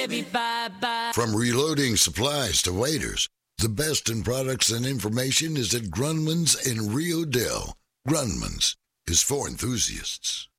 baby, bye-bye. From reloading supplies to waiters, the best in products and information is at Grunman's in Rio Dell. Grunman's is for enthusiasts.